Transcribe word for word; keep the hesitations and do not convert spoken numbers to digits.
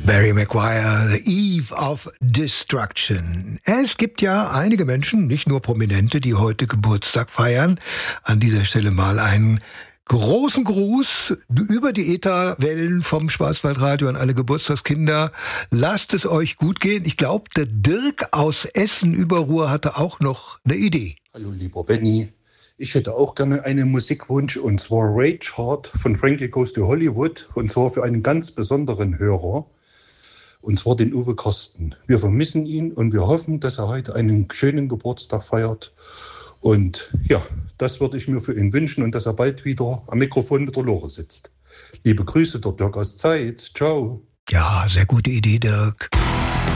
Barry Maguire, The Eve of Destruction. Es gibt ja einige Menschen, nicht nur Prominente, die heute Geburtstag feiern. An dieser Stelle mal einen großen Gruß über die Ätherwellen vom Schwarzwaldradio an alle Geburtstagskinder. Lasst es euch gut gehen. Ich glaube, der Dirk aus Essen über Ruhr hatte auch noch eine Idee. Hallo lieber Benny, ich hätte auch gerne einen Musikwunsch, und zwar Rage Heart von Frankie Goes to Hollywood, und zwar für einen ganz besonderen Hörer, und zwar den Uwe Kosten. Wir vermissen ihn und wir hoffen, dass er heute einen schönen Geburtstag feiert. Und ja, das würde ich mir für ihn wünschen und dass er bald wieder am Mikrofon mit der Lore sitzt. Liebe Grüße, der Dirk aus Zeitz. Ciao. Ja, sehr gute Idee, Dirk.